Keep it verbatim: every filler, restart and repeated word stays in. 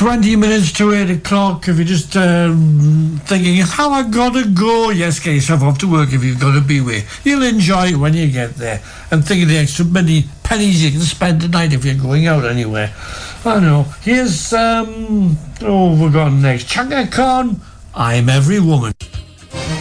twenty minutes to eight o'clock. If you're just um, thinking, how I gotta go? Yes, get yourself off to work if you've got to be with. You'll enjoy it when you get there. And think of the extra many pennies you can spend tonight if you're going out anywhere. I know. Here's, um, oh, we're going next. Chaka Khan, I'm Every Woman.